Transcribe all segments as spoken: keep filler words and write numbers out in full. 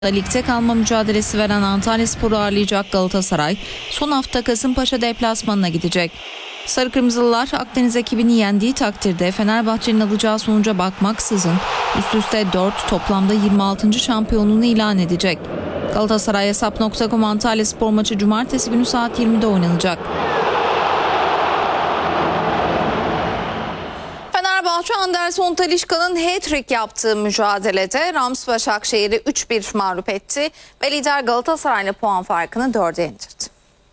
Ligde kalma mücadelesi veren Antalyaspor'u ağırlayacak Galatasaray son hafta Kasımpaşa deplasmanına gidecek. Sarı Kırmızılılar Akdeniz ekibini yendiği takdirde Fenerbahçe'nin alacağı sonuca bakmaksızın üst üste dört toplamda yirmi altıncı şampiyonluğunu ilan edecek. Galatasaray Hesap nokta com Antalyaspor maçı cumartesi günü saat yirmide oynanacak. Fenerbahçe Anderson Talisca'nın hat-trick yaptığı mücadelede Rams Başakşehir'i üç bir mağlup etti ve lider Galatasaray'la puan farkını dörde indirdi.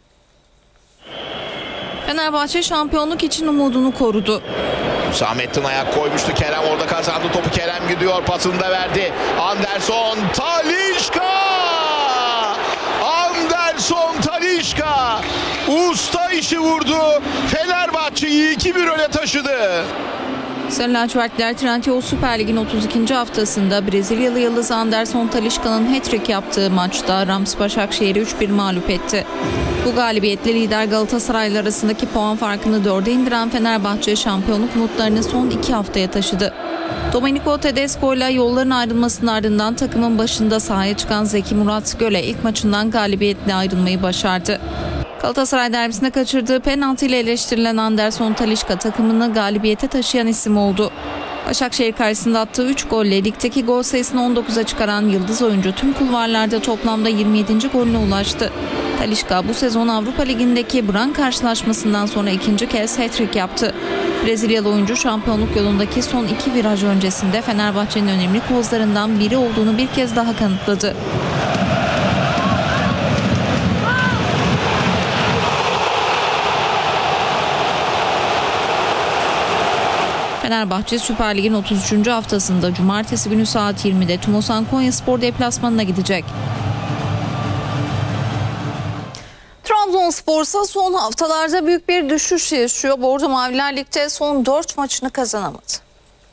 Fenerbahçe şampiyonluk için umudunu korudu. Hüsamettin ayak koymuştu. Kerem orada kazandı. Topu Kerem gidiyor. Pasını da verdi. Anderson Talisca! Anderson Talisca! Usta işi vurdu. Fenerbahçe'yi iki bir öne taşıdı. Sarı lacivertliler Trendyol Süper Lig'in otuz ikinci haftasında Brezilyalı yıldız Anderson Talisca'nın hat-trick yaptığı maçta Rams Başakşehir'i üç bir mağlup etti. Bu galibiyetle lider Galatasaray'la arasındaki puan farkını dörde indiren Fenerbahçe şampiyonluk umutlarını son iki haftaya taşıdı. Domenico Tedesco ile yolların ayrılmasının ardından takımın başında sahaya çıkan Zeki Murat Göle ilk maçından galibiyetle ayrılmayı başardı. Galatasaray derbisinde kaçırdığı penaltı ile eleştirilen Anderson Talisca takımını galibiyete taşıyan isim oldu. Başakşehir karşısında attığı üç golle ligdeki gol sayısını on dokuza çıkaran yıldız oyuncu tüm kulvarlarda toplamda yirmi yedinci golüne ulaştı. Talisca bu sezon Avrupa Ligi'ndeki Brann karşılaşmasından sonra ikinci kez hat-trick yaptı. Brezilyalı oyuncu şampiyonluk yolundaki son iki viraj öncesinde Fenerbahçe'nin önemli kozlarından biri olduğunu bir kez daha kanıtladı. Fenerbahçe Süper Lig'in otuz üçüncü haftasında cumartesi günü saat yirmide Tumosan Konyaspor deplasmanına gidecek. Trabzonspor ise son haftalarda büyük bir düşüş yaşıyor. Bordo Maviler Lig'de son dört maçını kazanamadı.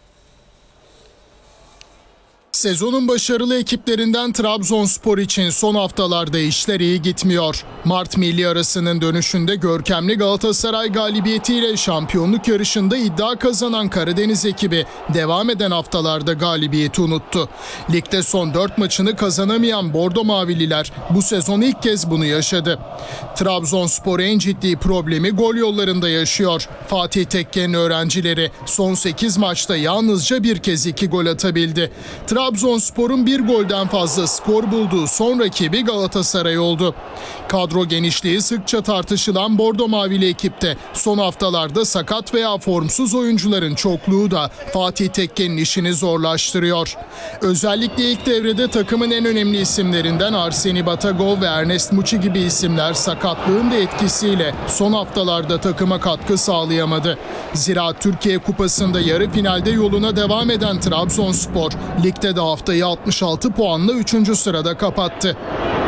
Sezonun başarılı ekiplerinden Trabzonspor için son haftalarda işler iyi gitmiyor. Mart milli arasının dönüşünde görkemli Galatasaray galibiyetiyle şampiyonluk yarışında iddia kazanan Karadeniz ekibi devam eden haftalarda galibiyeti unuttu. Ligde son dört maçını kazanamayan Bordo Mavililer bu sezon ilk kez bunu yaşadı. Trabzonspor en ciddi problemi gol yollarında yaşıyor. Fatih Tekke'nin öğrencileri son sekiz maçta yalnızca bir kez iki gol atabildi. Trabzonspor'un bir golden fazla skor bulduğu son rakibi Galatasaray oldu. Kadro genişliği sıkça tartışılan Bordo Mavili ekipte son haftalarda sakat veya formsuz oyuncuların çokluğu da Fatih Tekke'nin işini zorlaştırıyor. Özellikle ilk devrede takımın en önemli isimlerinden Arseni Batagov ve Ernest Muçi gibi isimler sakatlığın da etkisiyle son haftalarda takıma katkı sağlayamadı. Zira Türkiye Kupası'nda yarı finalde yoluna devam eden Trabzonspor ligde de haftayı altmış altı puanla üçüncü sırada kapattı.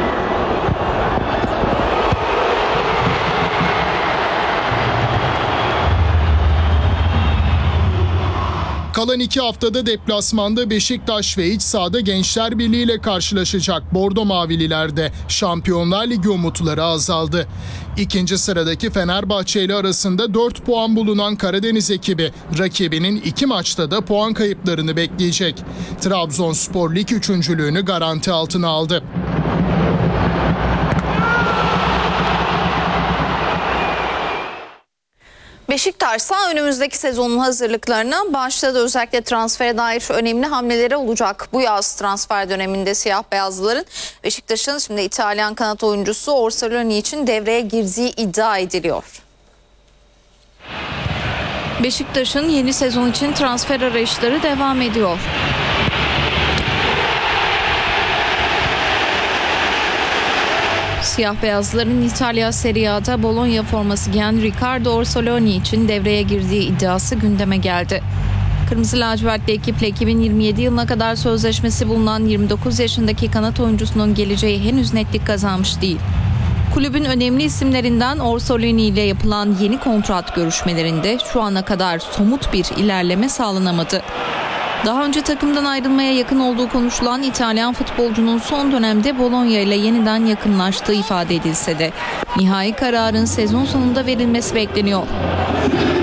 Kalan iki haftada deplasmanda Beşiktaş ve iç sahada Gençler Birliği ile karşılaşacak Bordo Mavililerde Şampiyonlar Ligi umutları azaldı. İkinci sıradaki Fenerbahçe ile arasında dört puan bulunan Karadeniz ekibi rakibinin iki maçta da puan kayıplarını bekleyecek. Trabzonspor lig üçüncülüğünü garanti altına aldı. Beşiktaş ise önümüzdeki sezonun hazırlıklarına başladı. Özellikle transfere dair önemli hamleleri olacak. Bu yaz transfer döneminde siyah beyazlıların Beşiktaş'ın şimdi İtalyan kanat oyuncusu Orsolini için devreye girdiği iddia ediliyor. Beşiktaş'ın yeni sezon için transfer arayışları devam ediyor. Siyah beyazların İtalya Serie A'da Bologna forması giyen Riccardo Orsolini için devreye girdiği iddiası gündeme geldi. Kırmızı lacivertli ekiple iki bin yirmi yedi yılına kadar sözleşmesi bulunan yirmi dokuz yaşındaki kanat oyuncusunun geleceği henüz netlik kazanmış değil. Kulübün önemli isimlerinden Orsolini ile yapılan yeni kontrat görüşmelerinde şu ana kadar somut bir ilerleme sağlanamadı. Daha önce takımdan ayrılmaya yakın olduğu konuşulan İtalyan futbolcunun son dönemde Bologna ile yeniden yakınlaştığı ifade edilse de nihai kararın sezon sonunda verilmesi bekleniyor.